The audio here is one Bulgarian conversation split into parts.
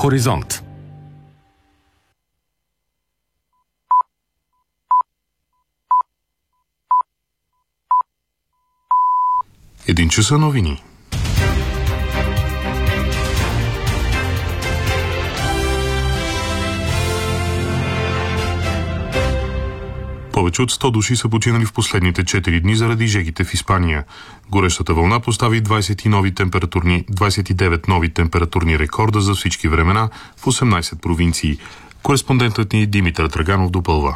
Хоризонт. Един часа новини. Повече от 100 души са починали в последните 4 дни заради жегите в Испания. Горещата вълна постави 29 нови температурни рекорда за всички времена в 18 провинции. Кореспондентът ни Димитър Драганов допълва.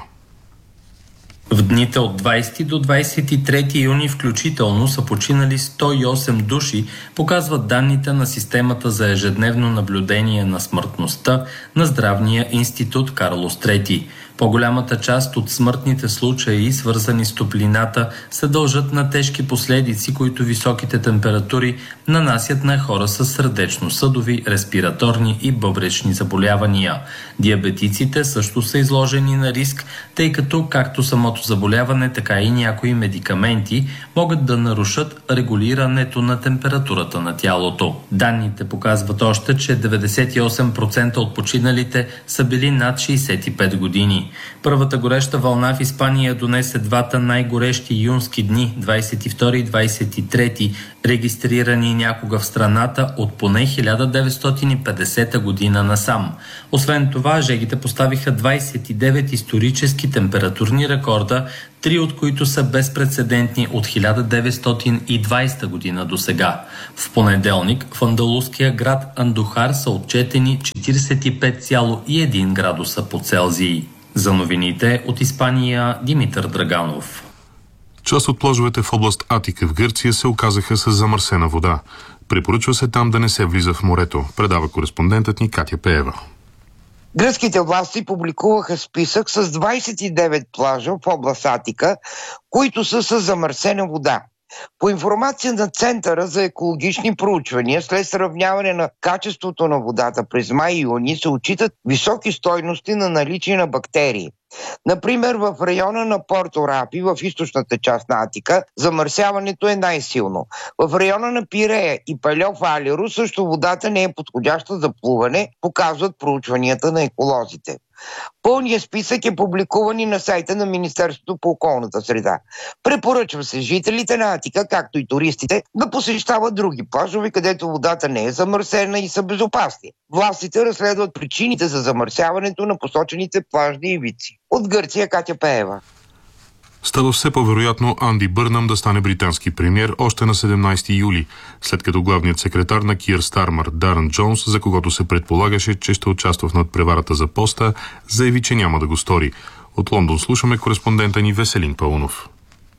В дните от 20 до 23 юни включително са починали 108 души, показват данните на системата за ежедневно наблюдение на смъртността на Здравния институт Карлос III. По-голямата част от смъртните случаи, свързани с топлината, се дължат на тежки последици, които високите температури нанасят на хора с сърдечно-съдови, респираторни и бъбречни заболявания. Диабетиците също са изложени на риск, тъй като както самото заболяване, така и някои медикаменти могат да нарушат регулирането на температурата на тялото. Данните показват още, че 98% от починалите са били над 65 години. Първата гореща вълна в Испания донесе двата най-горещи юнски дни, 22 и 23, регистрирани някога в страната от поне 1950 година насам. Освен това, жегите поставиха 29 исторически температурни рекорда, 3 от които са безпрецедентни от 1920 година до сега. В понеделник в андалуския град Андухар са отчетени 45,1 градуса по Целзий. За новините от Испания Димитър Драганов. Част от плажовете в област Атика в Гърция се оказаха с замърсена вода. Препоръчва се там да не се влиза в морето, предава кореспондентът ни Катя Пеева. Гръцките власти публикуваха списък с 29 плажа в област Атика, които са с замърсена вода. По информация на Центъра за екологични проучвания, след сравняване на качеството на водата през май и юни се отчитат високи стойности на наличие на бактерии. Например, в района на Порто Рапи, в източната част на Атика, замърсяването е най-силно. В района на Пирея и Пальов Алиро също водата не е подходяща за плуване, показват проучванията на еколозите. Пълният списък е публикуван и на сайта на Министерството по околната среда. Препоръчва се жителите на Атика, както и туристите, да посещават други плажове, където водата не е замърсена и са безопасни. Властите разследват причините за замърсяването на посочените плажни ивици. От Гърция Катя Пеева. Става все по-вероятно Анди Бърнам да стане британски премиер още на 17 юли, след като главният секретар на Кийър Стармър Дарън Джонс, за когото се предполагаше, че ще участва в надпреварата за поста, заяви, че няма да го стори. От Лондон слушаме кореспондента ни Веселин Паунов.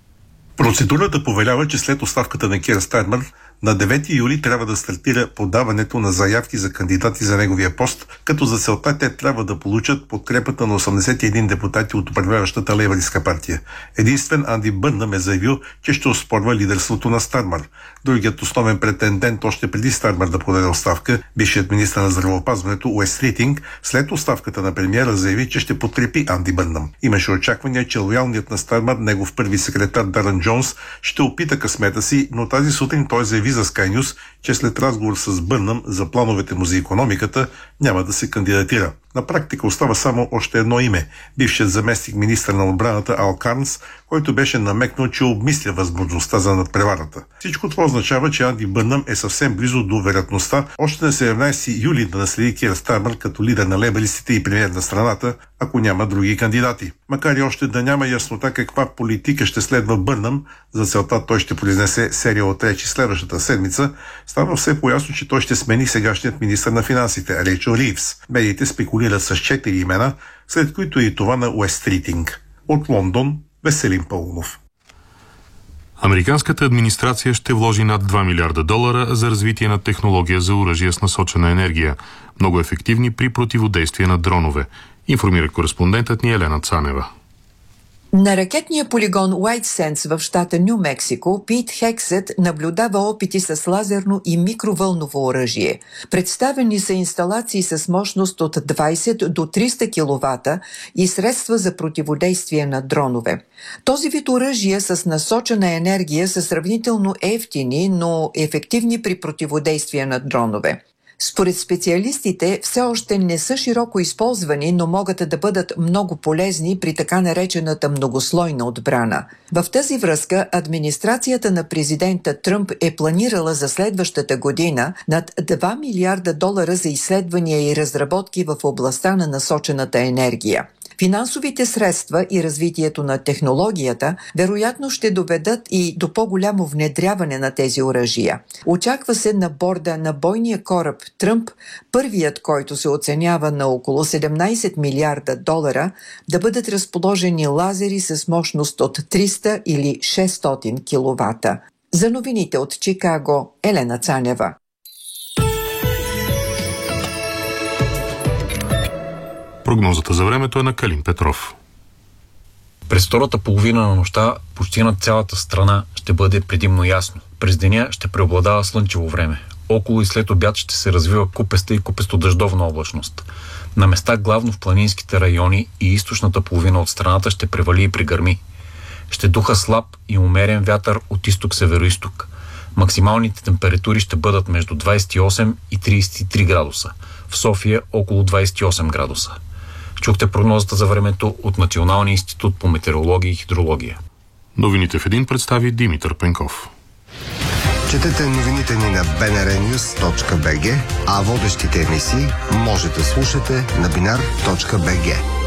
Процедурата повелява, че след оставката на Кийър Стармър на 9 юли трябва да стартира подаването на заявки за кандидати за неговия пост, като за целта те трябва да получат подкрепата на 81 депутати от управляващата лейбъристка партия. Единствен Анди Бърнам е заявил, че ще оспорва лидерството на Стармър. Другият основен претендент още преди Стармър да подаде оставка, бившият министър на здравеопазването Уест Ритинг, след оставката на премиера заяви, че ще подкрепи Анди Бърнам. Имаше очаквания, че лоялният на Стармър, негов първи секретар Дарън Джонс, ще опита късмета си, но тази сутрин той заяви за Sky News, че след разговор с Бърнам за плановете му за икономиката няма да се кандидатира. На практика остава само още едно име – бившият заместник министър на отбраната Ал Карнс, който беше намекнал, че обмисля възможността за надпреварата. Всичко това означава, че Анди Бърнам е съвсем близо до вероятността още на 17 юли да наследи Кийър Стармър като лидер на лейбъристите и премиер на страната, ако няма други кандидати. Макар и още да няма яснота каква политика ще следва Бърнам, за целта той ще произнесе серия от речи следващата седмица, става все по-ясно, че той ще смени сегашният министър на финансите Рейчел Ривз. Медиите спекулират с 4 имена, след които и това на Уест Ритинг. От Лондон Веселин Паунов. Американската администрация ще вложи над $2 милиарда за развитие на технология за оръжия с насочена енергия, много ефективни при противодействие на дронове, информира кореспондентът ни Елена Цанева. На ракетния полигон White Sands в щата Ню Мексико Пит Хексет наблюдава опити с лазерно и микровълново оръжие. Представени са инсталации с мощност от 20 до 300 кВт и средства за противодействие на дронове. Този вид оръжия с насочена енергия са сравнително евтини, но ефективни при противодействие на дронове. Според специалистите все още не са широко използвани, но могат да бъдат много полезни при така наречената многослойна отбрана. В тази връзка администрацията на президента Тръмп е планирала за следващата година над $2 милиарда за изследвания и разработки в областта на насочената енергия. Финансовите средства и развитието на технологията вероятно ще доведат и до по-голямо внедряване на тези оръжия. Очаква се на борда на бойния кораб Тръмп, първият, който се оценява на около $17 милиарда, да бъдат разположени лазери с мощност от 300 или 600 киловата. За новините от Чикаго, Елена Цанева. Прогнозата за времето е на Калин Петров. През втората половина на нощта почти над цялата страна ще бъде предимно ясно. През деня ще преобладава слънчево време. Около и след обяд ще се развива купеста и купесто-дъждовна облачност. На места главно в планинските райони и източната половина от страната ще превали и пригърми. Ще духа слаб и умерен вятър от изток-североизток. Максималните температури ще бъдат между 28 и 33 градуса. В София около 28 градуса. Чухте прогнозата за времето от Националния институт по метеорология и хидрология. Новините в един представи Димитър Пенков. Четете новините ни на bnrnews.bg, а водещите емисии може да слушате на binar.bg.